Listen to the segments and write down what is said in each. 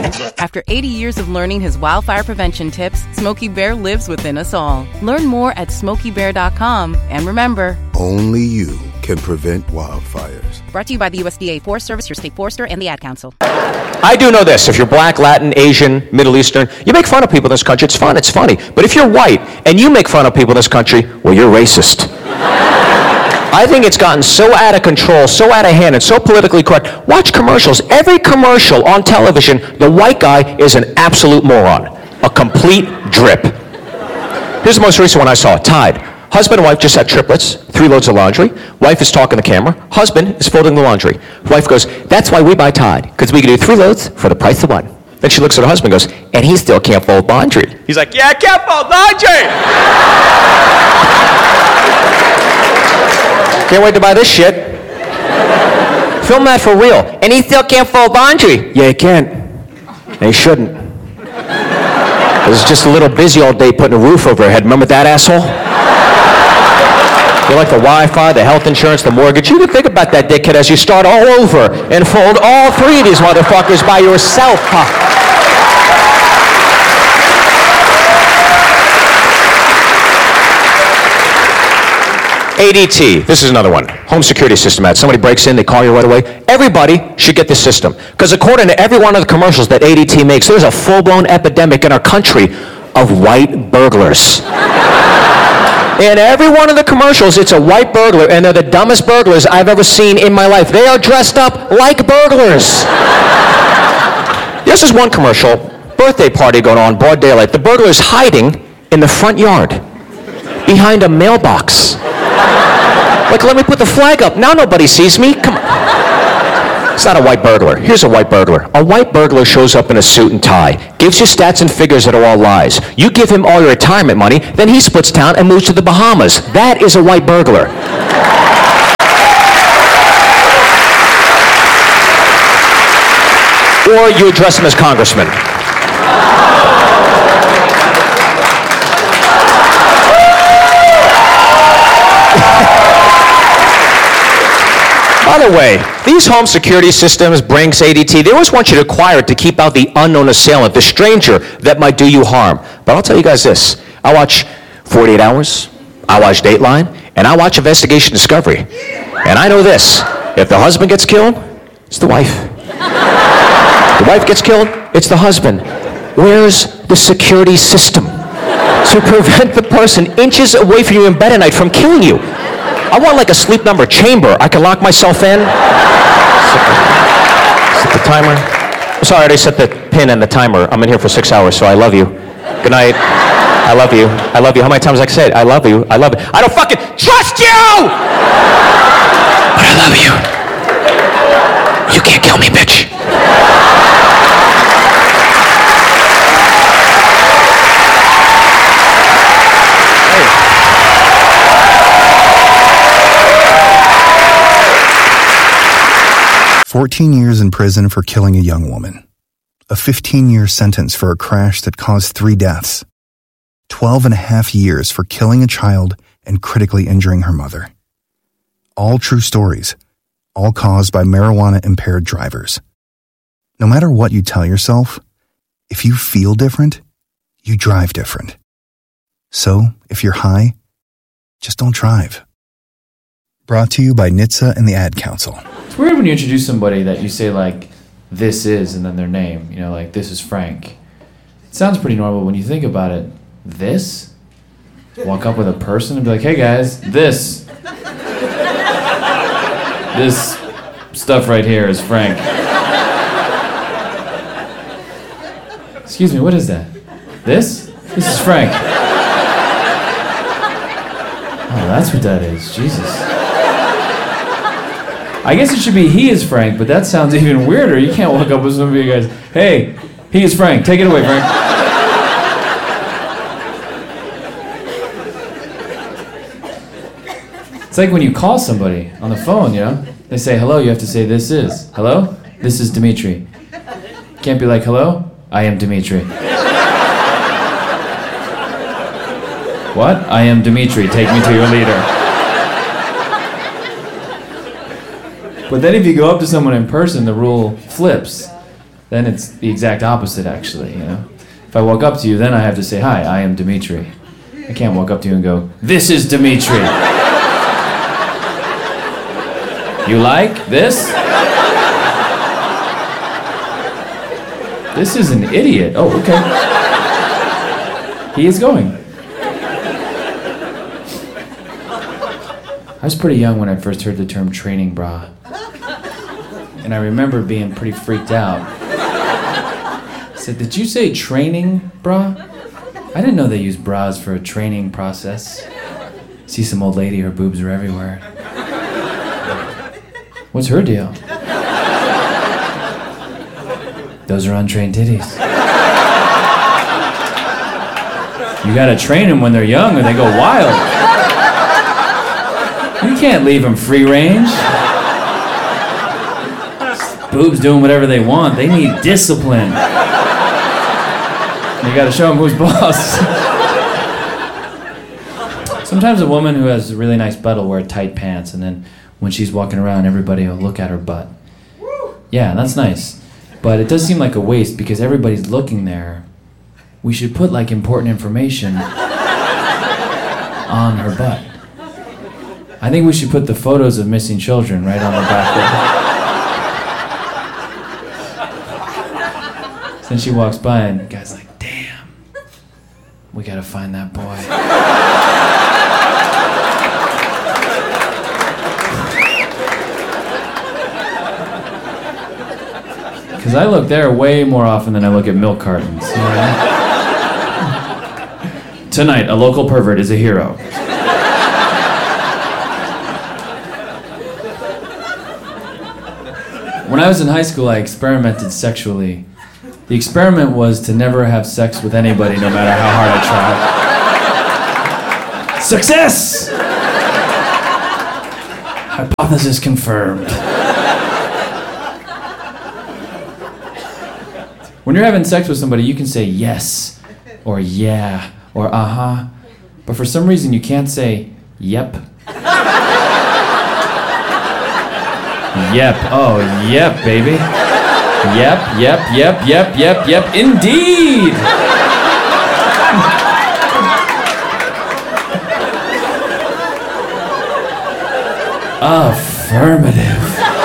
After 80 years of learning his wildfire prevention tips, Smokey Bear lives within us all. Learn more at SmokeyBear.com. And remember, only you can prevent wildfires. Brought to you by the USDA Forest Service, your state forester, and the Ad Council. I do know this. If you're black, Latin, Asian, Middle Eastern, you make fun of people in this country, it's fun, it's funny. But if you're white and you make fun of people in this country, well, you're racist. I think it's gotten so out of control, so out of hand, and so politically correct. Watch commercials. Every commercial on television, the white guy is an absolute moron. A complete drip. Here's the most recent one I saw. Tide. Husband and wife just had triplets, 3 loads of laundry. Wife is talking to the camera. Husband is folding the laundry. Wife goes, that's why we buy Tide, because we can do 3 loads for the price of 1. Then she looks at her husband and goes, and he still can't fold laundry. He's like, yeah, I can't fold laundry! Can't wait to buy this shit. Film that for real. And he still can't fold laundry. Yeah, he can. And he shouldn't. I was just a little busy all day putting a roof over her head. Remember that asshole? You like the Wi-Fi, the health insurance, the mortgage. You can think about that, dickhead, as you start all over and fold all 3 of these motherfuckers by yourself. ADT, this is another one. Home security system ad. Somebody breaks in, they call you right away. Everybody should get this system. Because according to every one of the commercials that ADT makes, there's a full-blown epidemic in our country of white burglars. In every one of the commercials, it's a white burglar, and they're the dumbest burglars I've ever seen in my life. They are dressed up like burglars. This is one commercial, birthday party going on, broad daylight. The burglar's hiding in the front yard, behind a mailbox. Like, let me put the flag up. Now nobody sees me. Come on. It's not a white burglar. Here's a white burglar. A white burglar shows up in a suit and tie, gives you stats and figures that are all lies. You give him all your retirement money, then he splits town and moves to the Bahamas. That is a white burglar. Or you address him as congressman. By the way, these home security systems, Brinks, ADT, they always want you to acquire it to keep out the unknown assailant, the stranger that might do you harm. But I'll tell you guys this. I watch 48 Hours, I watch Dateline, and I watch Investigation Discovery. And I know this. If the husband gets killed, it's the wife. The wife gets killed, it's the husband. Where's the security system to prevent the person inches away from you in bed at night from killing you? I want like a sleep number chamber. I can lock myself in. Set the timer. I'm sorry, I already set the pin and the timer. I'm in here for 6 hours, so I love you. Good night. I love you. I love you. How many times I say it? I love you. I love it. I don't fucking trust you! But I love you. You can't kill me, bitch. 14 years in prison for killing a young woman. A 15-year sentence for a crash that caused 3 deaths. 12 and a half years for killing a child and critically injuring her mother. All true stories, all caused by marijuana-impaired drivers. No matter what you tell yourself, if you feel different, you drive different. So, if you're high, just don't drive. Brought to you by NHTSA and the Ad Council. It's weird when you introduce somebody that you say, like, this is, and then their name. You know, like, this is Frank. It sounds pretty normal when you think about it. This? Walk up with a person and be like, hey, guys, this stuff right here is Frank. Excuse me, what is that? This is Frank. Oh, that's what that is. Jesus. I guess it should be he is Frank, but that sounds even weirder. You can't walk up with some of you guys, hey, he is Frank. Take it away, Frank. It's like when you call somebody on the phone, you know? They say, hello, you have to say, this is. Hello? This is Dimitri. Can't be like, hello? I am Dimitri. What? I am Dimitri. Take me to your leader. But then if you go up to someone in person, the rule flips. Then it's the exact opposite, actually, you know? If I walk up to you, then I have to say, hi, I am Dimitri. I can't walk up to you and go, this is Dimitri. You like this? This is an idiot. Oh, okay. He is going. I was pretty young when I first heard the term training bra. And I remember being pretty freaked out. I said, did you say training bra? I didn't know they used bras for a training process. See some old lady, her boobs are everywhere. What's her deal? Those are untrained titties. You gotta train them when they're young or they go wild. You can't leave them free range. Boobs doing whatever they want. They need discipline. You gotta show them who's boss. Sometimes a woman who has a really nice butt will wear tight pants, and then when she's walking around, everybody will look at her butt. Yeah, that's nice. But it does seem like a waste because everybody's looking there. We should put like important information on her butt. I think we should put the photos of missing children right on the back there. Then she walks by and the guy's like, damn, we gotta find that boy. Because I look there way more often than I look at milk cartons. You know? Tonight, a local pervert is a hero. When I was in high school, I experimented sexually. The experiment was to never have sex with anybody, no matter how hard I tried. Success! Hypothesis confirmed. When you're having sex with somebody, you can say yes, or yeah, or uh-huh, but for some reason you can't say yep. Yep, oh, yep, baby. Yep, yep, yep, yep, yep, yep, indeed! Affirmative.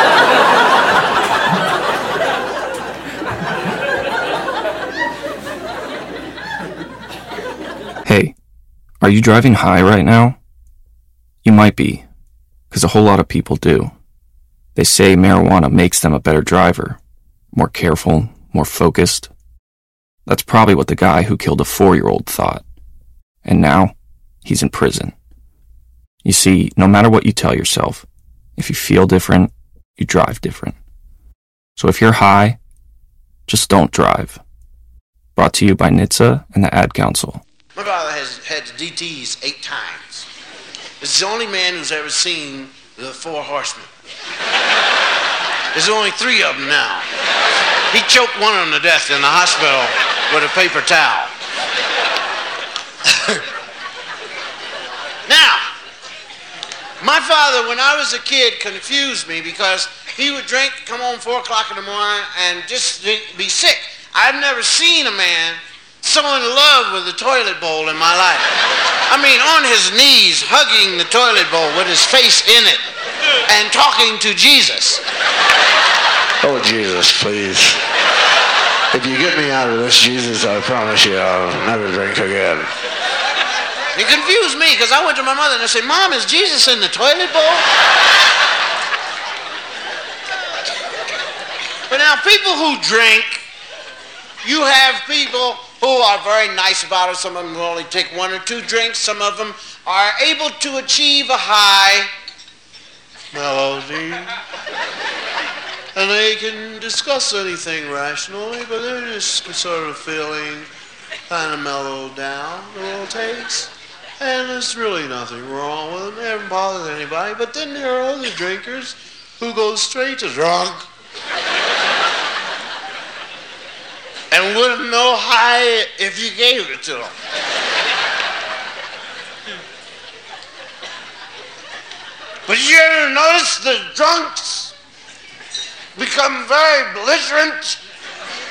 Hey, are you driving high right now? You might be, because a whole lot of people do. They say marijuana makes them a better driver, more careful, more focused. That's probably what the guy who killed a 4-year-old thought. And now, he's in prison. You see, no matter what you tell yourself, if you feel different, you drive different. So if you're high, just don't drive. Brought to you by NHTSA and the Ad Council. My father has had DTs 8 times. This is the only man who's ever seen the 4 horsemen. There's only 3 of them now. He choked one of them to death in the hospital with a paper towel. Now, my father, when I was a kid, confused me because he would drink, come home 4 o'clock in the morning, and just be sick. I've never seen a man so in love with the toilet bowl in my life. I mean, on his knees, hugging the toilet bowl with his face in it and talking to Jesus. Oh, Jesus, please. If you get me out of this, Jesus, I promise you I'll never drink again. It confused me because I went to my mother and I said, Mom, is Jesus in the toilet bowl? But now, people who drink, you have people who are very nice about it. Some of them will only take 1 or 2 drinks. Some of them are able to achieve a high melody. And they can discuss anything rationally, but they're just sort of feeling kind of mellowed down a little taste. And there's really nothing wrong with them. They haven't bothered anybody. But then there are other drinkers who go straight to drunk. And wouldn't know high if you gave it to them. But you ever notice the drunks become very belligerent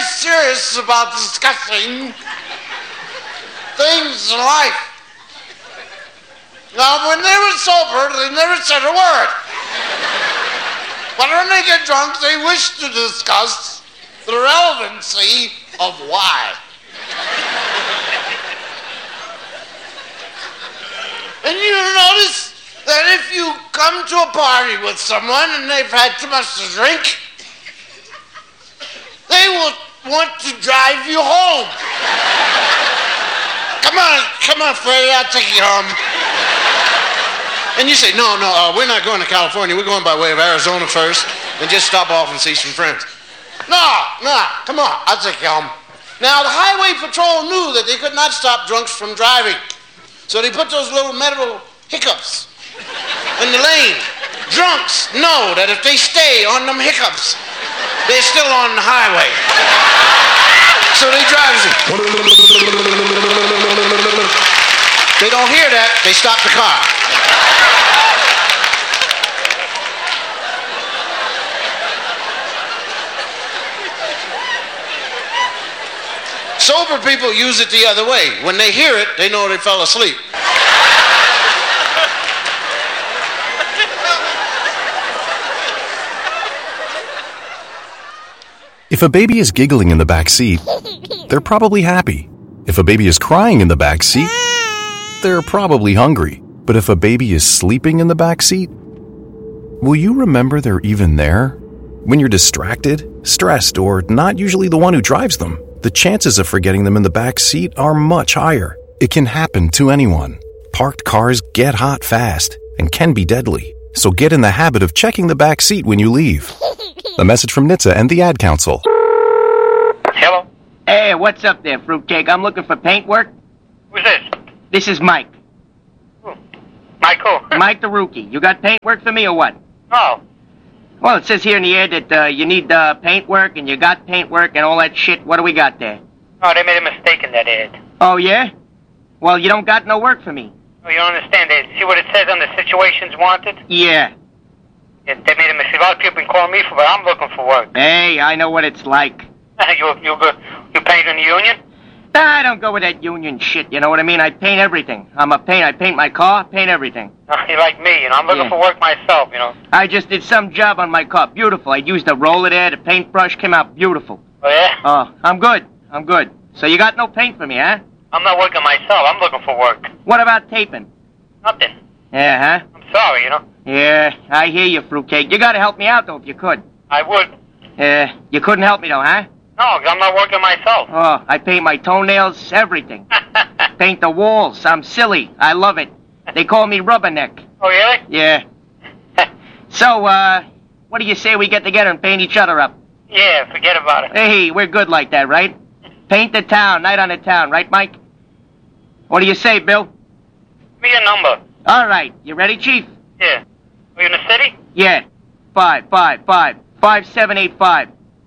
serious about discussing things in life. Now, when they were sober, they never said a word. But when they get drunk, they wish to discuss the relevancy of why. And you notice that if you come to a party with someone and they've had too much to drink, they will want to drive you home. Come on, Freddie, I'll take you home. And you say, no, we're not going to California. We're going by way of Arizona first and just stop off and see some friends. No, come on, I'll take you home. Now, the highway patrol knew that they could not stop drunks from driving. So they put those little metal hiccups in the lane. Drunks know that if they stay on them hiccups, they're still on the highway. So they drive. They don't hear that, they stop the car. Sober people use it the other way. When they hear it, they know they fell asleep. If a baby is giggling in the back seat, they're probably happy. If a baby is crying in the back seat, they're probably hungry. But if a baby is sleeping in the back seat, will you remember they're even there? When you're distracted, stressed, or not usually the one who drives them, the chances of forgetting them in the back seat are much higher. It can happen to anyone. Parked cars get hot fast and can be deadly. So get in the habit of checking the back seat when you leave. A message from NHTSA and the Ad Council. Hello? Hey, what's up there, fruitcake? I'm looking for paint work. Who's this? This is Mike. Who? Mike who? Mike the rookie. You got paint work for me or what? No. Well, it says here in the ad that you need paint work and you got paint work and all that shit. What do we got there? Oh, they made a mistake in that ad. Oh, yeah? Well, you don't got no work for me. Oh, you don't understand. See what it says on the situations wanted? Yeah. They made a mistake. A lot of people been calling me for, but I'm looking for work. Hey, I know what it's like. You paint in the union? I don't go with that union shit, you know what I mean? I paint everything. I paint my car, paint everything. You like me, I'm looking for work myself, I just did some job on my car. Beautiful. I used a roller there, the paintbrush came out beautiful. Oh, yeah? Oh, I'm good. So you got no paint for me, huh? I'm not working myself, I'm looking for work. What about taping? Nothing. Yeah, huh? I'm sorry, Yeah, I hear you, fruitcake. You gotta help me out, though, if you could. I would. You couldn't help me, though, huh? No, 'cause I'm not working myself. Oh, I paint my toenails, everything. Paint the walls. I'm silly. I love it. They call me Rubberneck. Oh, really? Yeah. So, what do you say we get together and paint each other up? Yeah, forget about it. Hey, we're good like that, right? Paint the town, night on the town, right, Mike? What do you say, Bill? Give me your number. All right. You ready, Chief? Yeah. Are you in the city? Yeah. 5785.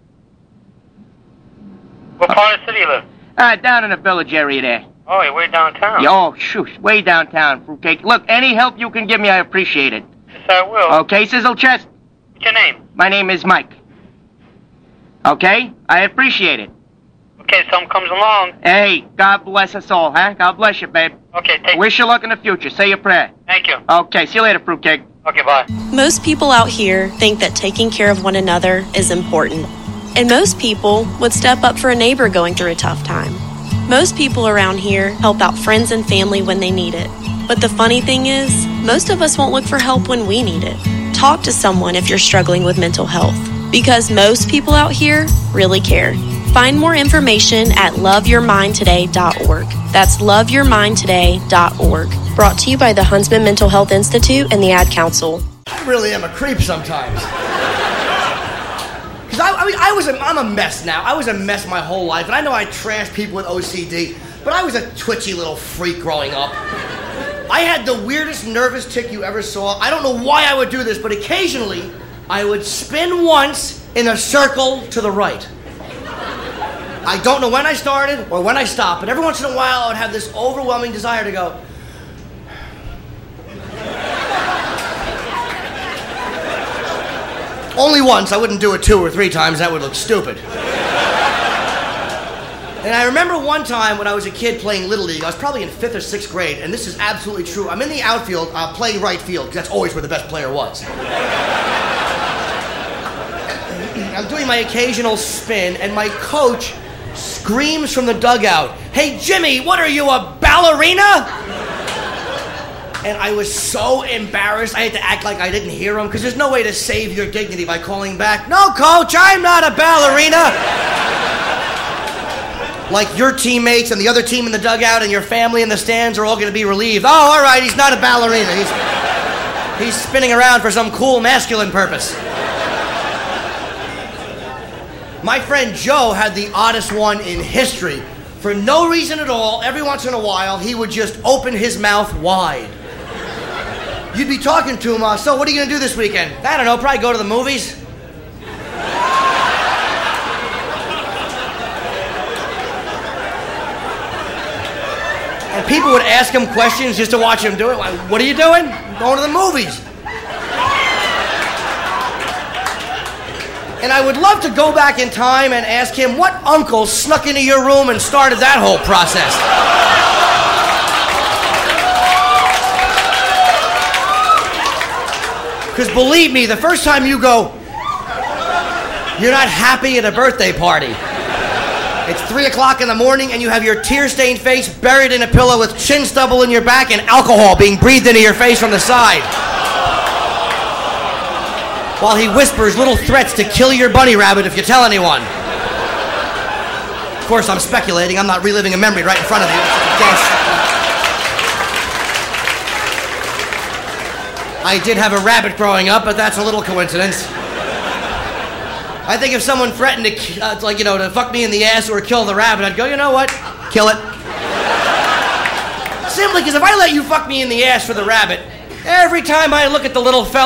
What part of the city you live? Down in the village area there. Oh, you're way downtown. Yeah, oh, shoot. Way downtown, fruitcake. Look, any help you can give me, I appreciate it. Yes, I will. Okay, Sizzle Chest? What's your name? My name is Mike. Okay? I appreciate it. Okay, something comes along. Hey, God bless us all, huh? God bless you, babe. Okay, Wish you luck in the future. Say your prayer. Thank you. Okay, see you later, fruitcake. Okay, bye. Most people out here think that taking care of one another is important. And most people would step up for a neighbor going through a tough time. Most people around here help out friends and family when they need it. But the funny thing is, most of us won't look for help when we need it. Talk to someone if you're struggling with mental health, because most people out here really care. Find more information at loveyourmindtoday.org. That's loveyourmindtoday.org. Brought to you by the Huntsman Mental Health Institute and the Ad Council. I really am a creep sometimes. Because I'm a mess now. I was a mess my whole life, and I know I trash people with OCD, but I was a twitchy little freak growing up. I had the weirdest nervous tick you ever saw. I don't know why I would do this, but occasionally I would spin once in a circle to the right. I don't know when I started or when I stopped, but every once in a while I would have this overwhelming desire to go. Only once. I wouldn't do it 2 or 3 times. That would look stupid. And I remember one time when I was a kid playing Little League, I was probably in 5th or 6th grade, and this is absolutely true. I'm in the outfield playing right field, because that's always where the best player was. I'm doing my occasional spin, and my coach screams from the dugout, "Hey, Jimmy, what are you, a ballerina?" And I was so embarrassed, I had to act like I didn't hear him, because there's no way to save your dignity by calling back, "No, coach, I'm not a ballerina." Like your teammates and the other team in the dugout and your family in the stands are all going to be relieved. "Oh, all right, he's not a ballerina. He's spinning around for some cool masculine purpose." My friend Joe had the oddest one in history. For no reason at all, every once in a while, he would just open his mouth wide. You'd be talking to him, "So what are you going to do this weekend?" "I don't know, probably go to the movies." And people would ask him questions just to watch him do it. Like, "What are you doing?" "Going to the movies." And I would love to go back in time and ask him what uncle snuck into your room and started that whole process. Because believe me, the first time you go, you're not happy at a birthday party. It's 3 o'clock in the morning and you have your tear-stained face buried in a pillow with chin stubble in your back and alcohol being breathed into your face from the side. While he whispers little threats to kill your bunny rabbit if you tell anyone. Of course, I'm speculating. I'm not reliving a memory right in front of you. Guess. I did have a rabbit growing up, but that's a little coincidence. I think if someone threatened to, to fuck me in the ass or kill the rabbit, I'd go, "You know what? Kill it." Simply because if I let you fuck me in the ass for the rabbit, every time I look at the little fella,